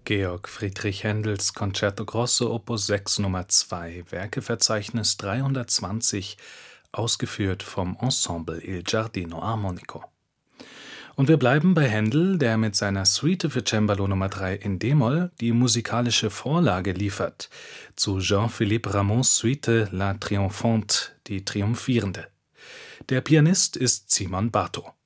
Georg Friedrich Händels Concerto Grosso Opus 6 Nummer 2, Werkeverzeichnis 320, ausgeführt vom Ensemble Il Giardino Armonico. Und wir bleiben bei Händel, der mit seiner Suite für Cembalo Nummer 3 in d-Moll die musikalische Vorlage liefert zu Jean-Philippe Rameaus Suite La Triomphante, die Triumphierende. Der Pianist ist Simon Bartow.